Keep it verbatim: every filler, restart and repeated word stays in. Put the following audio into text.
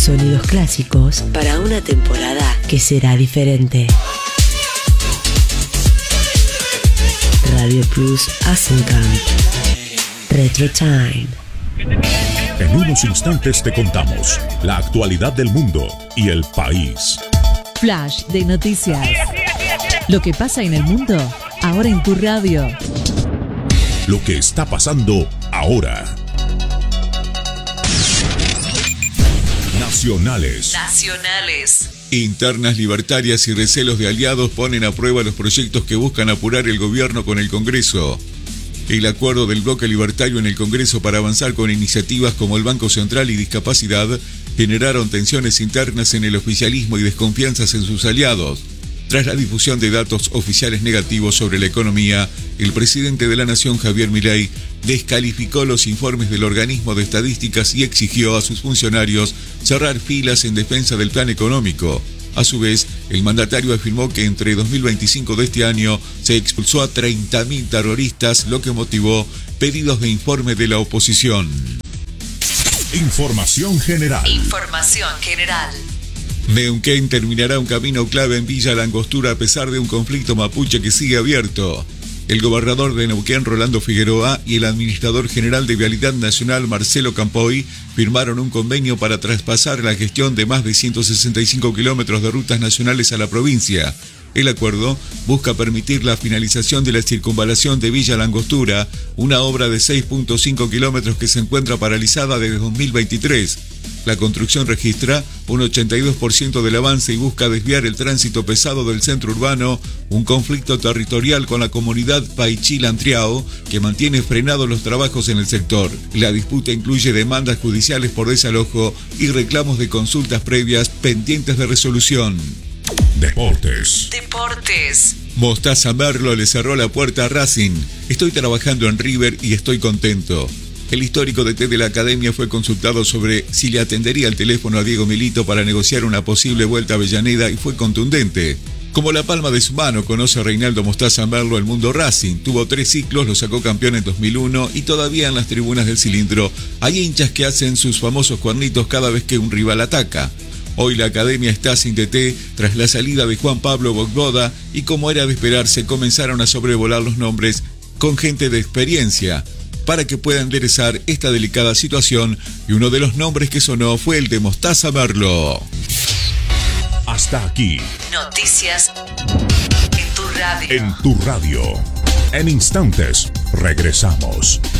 Sonidos clásicos para una temporada que será diferente. Radio Plus Asenkamp. Retro Time. En unos instantes te contamos la actualidad del mundo y el país. Flash de noticias. Lo que pasa en el mundo, ahora en tu radio. Lo que está pasando ahora. Nacionales. Nacionales. Internas libertarias y recelos de aliados ponen a prueba los proyectos que buscan apurar el gobierno con el Congreso. El acuerdo del bloque libertario en el Congreso para avanzar con iniciativas como el Banco Central y discapacidad generaron tensiones internas en el oficialismo y desconfianzas en sus aliados. Tras la difusión de datos oficiales negativos sobre la economía, el presidente de la Nación, Javier Milei, descalificó los informes del organismo de estadísticas y exigió a sus funcionarios cerrar filas en defensa del plan económico. A su vez, el mandatario afirmó que entre dos mil veinticinco de este año se expulsó a treinta mil terroristas, lo que motivó pedidos de informe de la oposición. Información general. Información general. Neuquén terminará un camino clave en Villa La Angostura a pesar de un conflicto mapuche que sigue abierto. El gobernador de Neuquén, Rolando Figueroa, y el administrador general de Vialidad Nacional, Marcelo Campoy, firmaron un convenio para traspasar la gestión de más de ciento sesenta y cinco kilómetros de rutas nacionales a la provincia. El acuerdo busca permitir la finalización de la circunvalación de Villa La Angostura, una obra de seis punto cinco kilómetros que se encuentra paralizada desde dos mil veintitrés. La construcción registra un ochenta y dos por ciento del avance y busca desviar el tránsito pesado del centro urbano, un conflicto territorial con la comunidad Paichil-Antriao que mantiene frenados los trabajos en el sector. La disputa incluye demandas judiciales por desalojo y reclamos de consultas previas pendientes de resolución. Deportes. Deportes. Mostaza Merlo le cerró la puerta a Racing. Estoy trabajando en River y estoy contento. El histórico D T de la academia fue consultado sobre si le atendería el teléfono a Diego Milito para negociar una posible vuelta a Avellaneda y fue contundente. Como la palma de su mano conoce a Reinaldo Mostaza Merlo el mundo Racing. Tuvo tres ciclos, lo sacó campeón en dos mil uno y todavía en las tribunas del cilindro hay hinchas que hacen sus famosos cuernitos cada vez que un rival ataca. Hoy la academia está sin D T tras la salida de Juan Pablo Bogboda y como era de esperarse comenzaron a sobrevolar los nombres con gente de experiencia para que pueda enderezar esta delicada situación y uno de los nombres que sonó fue el de Mostaza Merlo. Hasta aquí. Noticias en tu radio. En tu radio. En instantes regresamos.